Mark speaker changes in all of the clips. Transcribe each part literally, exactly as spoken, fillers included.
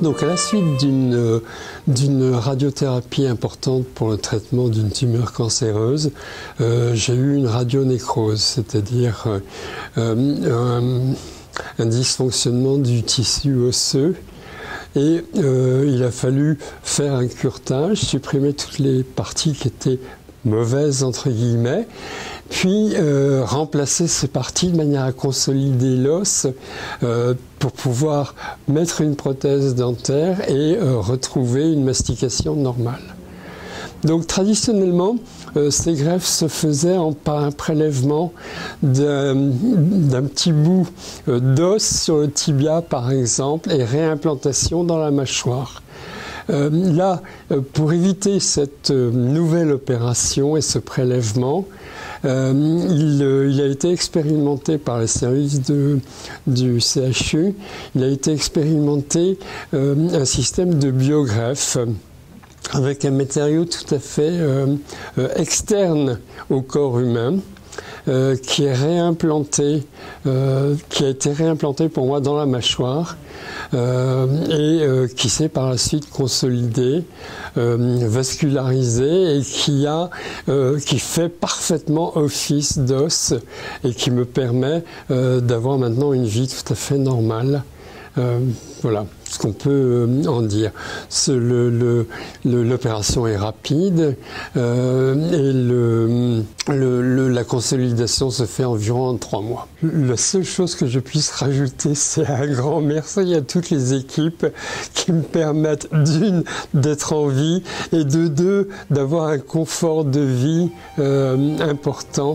Speaker 1: Donc à la suite d'une, euh, d'une radiothérapie importante pour le traitement d'une tumeur cancéreuse, euh, j'ai eu une radionécrose, c'est-à-dire euh, euh, un, un dysfonctionnement du tissu osseux. Et euh, il a fallu faire un curetage, supprimer toutes les parties qui étaient mauvaises entre guillemets, puis euh, remplacer ces parties de manière à consolider l'os euh, pour pouvoir mettre une prothèse dentaire et euh, retrouver une mastication normale. Donc traditionnellement, euh, ces greffes se faisaient en, par un prélèvement d'un, d'un petit bout euh, d'os sur le tibia par exemple et réimplantation dans la mâchoire. Euh, là, euh, pour éviter cette euh, nouvelle opération et ce prélèvement, euh, il, euh, il a été expérimenté par les services de, du C H U, il a été expérimenté euh, un système de biogreffe avec un matériau tout à fait euh, euh, externe au corps humain. Euh, qui est réimplanté, euh, qui a été réimplanté pour moi dans la mâchoire euh, et euh, qui s'est par la suite consolidé, euh, vascularisé et qui a, euh, qui fait parfaitement office d'os et qui me permet euh, d'avoir maintenant une vie tout à fait normale. Euh, voilà ce qu'on peut en dire. Ce, le, le, le, l'opération est rapide euh, et le, le, le, la consolidation se fait environ en trois mois. La seule chose que je puisse rajouter, c'est un grand merci à toutes les équipes qui me permettent d'une, d'être en vie et de deux, d'avoir un confort de vie euh, important.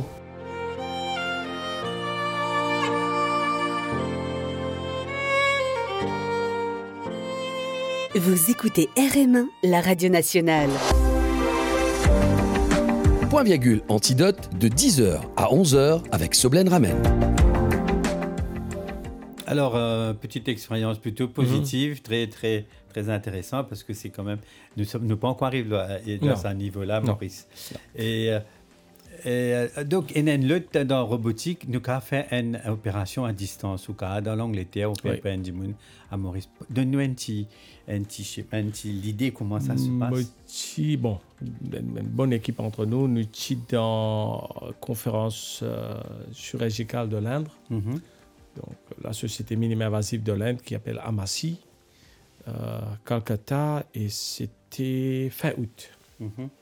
Speaker 2: Vous écoutez R M un, la radio nationale.
Speaker 3: Point virgule antidote de dix heures à onze heures avec Soblen Ramen.
Speaker 4: Alors, euh, petite expérience plutôt positive, mmh. très, très, très intéressante parce que c'est quand même. Nous sommes nous pas encore arrivés à, à ce niveau-là, Maurice. Non. Et. Euh, Et, donc, en lutte dans la robotique, nous avons fait une opération à distance. Dans l'Angleterre, on peut faire une à Maurice. Donne-nous un petit, un petit, un petit l'idée comment ça se passe.
Speaker 5: Petit, bon, une bonne équipe entre nous. Nous sommes dans la conférence euh, chirurgicale de l'Inde. Mm-hmm. Donc, la société minime-invasive de l'Inde qui s'appelle Amassi, euh, Calcutta, et c'était fin août. Mm-hmm.